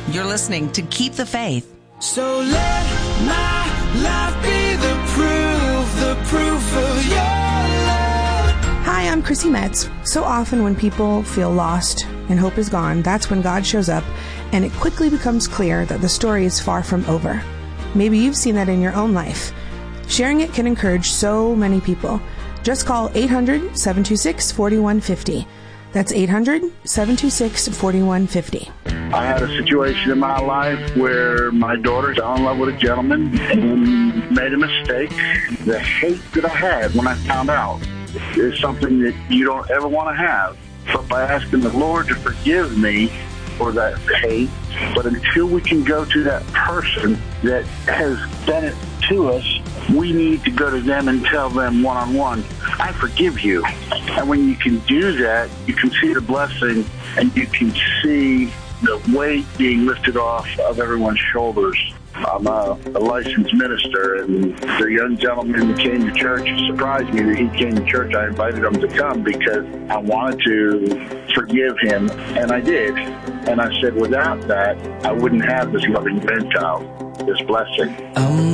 You're listening to Keep the Faith. So let my life be the proof of your love. Hi, I'm Chrissy Metz. So often when people feel lost and hope is gone, that's when God shows up, and it quickly becomes clear that the story is far from over. Maybe you've seen that in your own life. Sharing it can encourage so many people. Just call 800-726-4150. That's 800-726-4150. I had a situation in my life where my daughter fell in love with a gentleman and made a mistake. The hate that I had when I found out is something that you don't ever want to have. But by asking the Lord to forgive me for that hate, but until we can go to that person that has done it to us, we need to go to them and tell them one-on-one, I forgive you. And when you can do that, you can see the blessing and you can see the weight being lifted off of everyone's shoulders. I'm a licensed minister, and the young gentleman came to church. It surprised me that he came to church. I invited him to come because I wanted to forgive him, and I did. And I said, without that, I wouldn't have this loving grandchild, this blessing.